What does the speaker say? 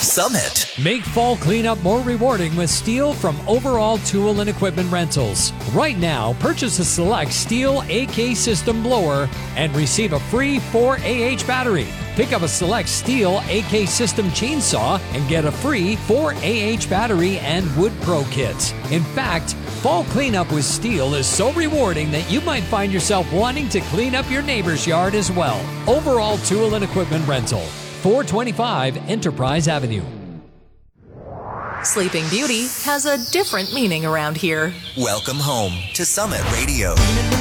Summit. Make fall cleanup more rewarding with STIHL from Overall Tool and Equipment Rentals. Right now, purchase a select STIHL AK System blower and receive a free 4AH battery. Pick up a select STIHL AK System chainsaw and get a free 4AH battery and Wood Pro kits. In fact, fall cleanup with STIHL is so rewarding that you might find yourself wanting to clean up your neighbor's yard as well. Overall Tool and Equipment Rental, 425 Enterprise Avenue. Sleeping Beauty has a different meaning around here. Welcome home to Summit Radio.